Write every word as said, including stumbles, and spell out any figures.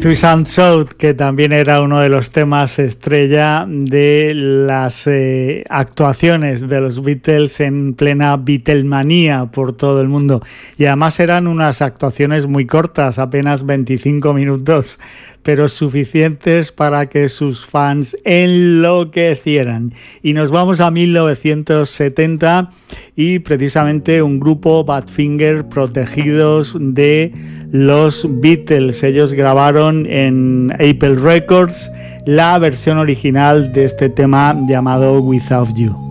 Twist and Shout, que también era uno de los temas estrella de las eh, actuaciones de los Beatles en plena Beatlemanía por todo el mundo. Y además eran unas actuaciones muy cortas, apenas veinticinco minutos, pero suficientes para que sus fans enloquecieran. Y nos vamos a mil novecientos setenta y precisamente un grupo, Badfinger, protegidos de los Beatles. Ellos grabaron en Apple Records la versión original de este tema llamado Without You.